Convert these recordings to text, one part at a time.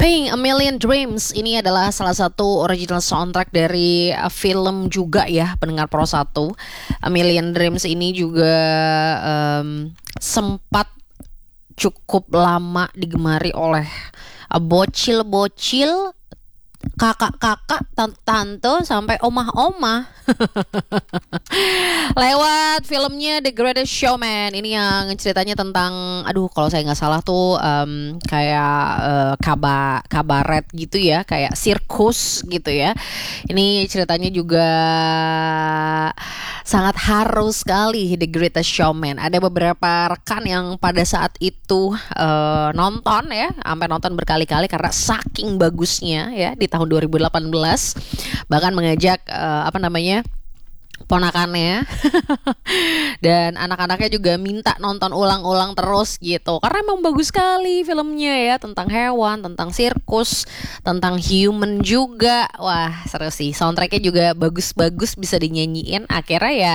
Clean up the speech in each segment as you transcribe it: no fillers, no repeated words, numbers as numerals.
Pink, A Million Dreams ini adalah salah satu original soundtrack dari film juga ya, pendengar Pro 1. A Million Dreams ini juga sempat cukup lama digemari oleh bocil-bocil, kakak-kakak, tante-tante, sampai omah-omah. Lewat filmnya The Greatest Showman. Ini yang ceritanya tentang, aduh kalau saya nggak salah tuh kayak kabaret gitu ya, kayak sirkus gitu ya. Ini ceritanya juga sangat haru sekali, The Greatest Showman. Ada beberapa rekan yang pada saat itu nonton ya, sampai nonton berkali-kali karena saking bagusnya ya di tahun 2018. Bahkan mengajak ponakannya dan anak-anaknya juga minta nonton ulang-ulang terus gitu, karena emang bagus sekali filmnya ya, tentang hewan, tentang sirkus, tentang human juga. Wah seru sih, soundtracknya juga bagus-bagus, bisa dinyanyiin, akhirnya ya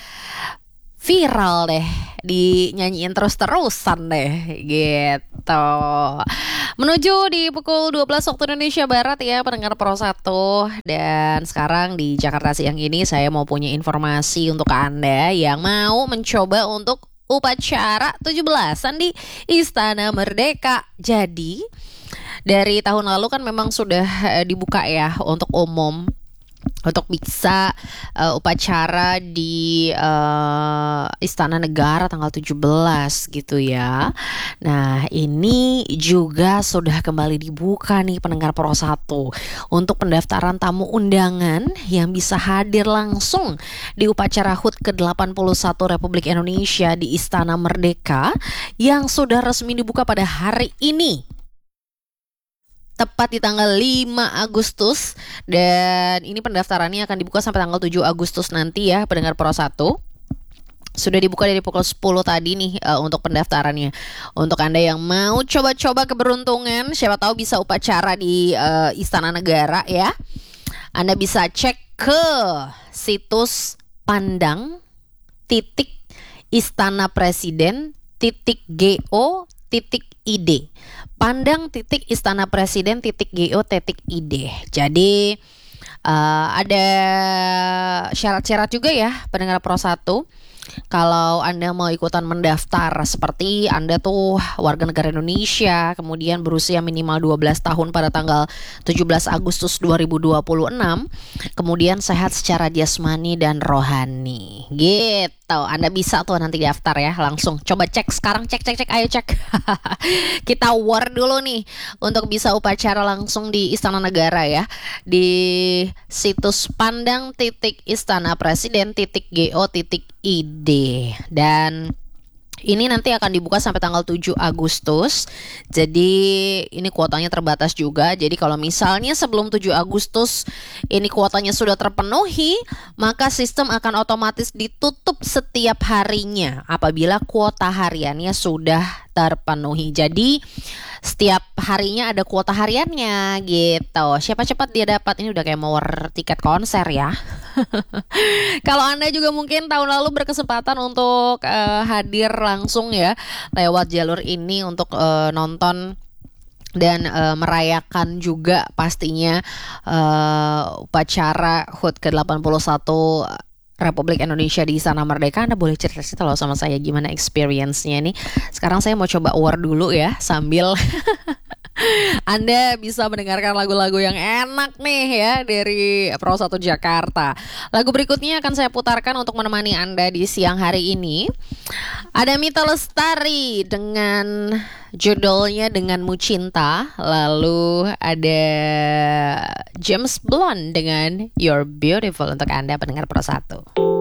viral deh, dinyanyiin terus-terusan deh gitu. Menuju di pukul 12 waktu Indonesia Barat ya, pendengar Pro 1. Dan sekarang di Jakarta siang ini saya mau punya informasi untuk Anda yang mau mencoba untuk upacara 17-an di Istana Merdeka. Jadi dari tahun lalu kan memang sudah dibuka ya untuk umum, untuk bisa upacara di Istana Negara tanggal 17 gitu ya. Nah ini juga sudah kembali dibuka nih pendengar Pro 1 untuk pendaftaran tamu undangan yang bisa hadir langsung di upacara HUT ke-81 Republik Indonesia di Istana Merdeka yang sudah resmi dibuka pada hari ini, tepat di tanggal 5 Agustus. Dan ini pendaftarannya akan dibuka sampai tanggal 7 Agustus nanti ya pendengar Pro 1. Sudah dibuka dari pukul 10 tadi nih untuk pendaftarannya. Untuk Anda yang mau coba-coba keberuntungan, siapa tahu bisa upacara di Istana Negara ya, Anda bisa cek ke situs pandang.istanapresiden.go.id, pandang.istanapresiden.go.id. Jadi ada syarat-syarat juga ya pendengar Pro 1. Kalau Anda mau ikutan mendaftar, seperti Anda tuh warga negara Indonesia, kemudian berusia minimal 12 tahun pada tanggal 17 Agustus 2026, kemudian sehat secara jasmani dan rohani gitu. Anda bisa tuh nanti daftar ya, langsung coba cek sekarang, cek ayo cek. Kita war dulu nih untuk bisa upacara langsung di Istana Negara ya, di situs pandang.istanapresiden.go.id. Dan ini nanti akan dibuka sampai tanggal 7 Agustus. Jadi ini kuotanya terbatas juga. Jadi kalau misalnya sebelum 7 Agustus ini kuotanya sudah terpenuhi, maka sistem akan otomatis ditutup setiap harinya apabila kuota hariannya sudah terpenuhi. Jadi setiap harinya ada kuota hariannya gitu. Siapa cepat dia dapat. Ini udah kayak mau tiket konser ya. Kalau Anda juga mungkin tahun lalu berkesempatan untuk hadir langsung ya lewat jalur ini untuk nonton dan merayakan juga pastinya upacara HUT ke-81 Republik Indonesia di Istana Merdeka. Anda boleh cerita-cerita loh sama saya gimana experience-nya nih. Sekarang saya mau coba war dulu ya, sambil Anda bisa mendengarkan lagu-lagu yang enak nih ya dari Pro 1 Jakarta. Lagu berikutnya akan saya putarkan untuk menemani Anda di siang hari ini. Ada Mita Lestari dengan judulnya Denganmu Cinta. Lalu ada James Blunt dengan You're Beautiful untuk Anda pendengar Pro 1.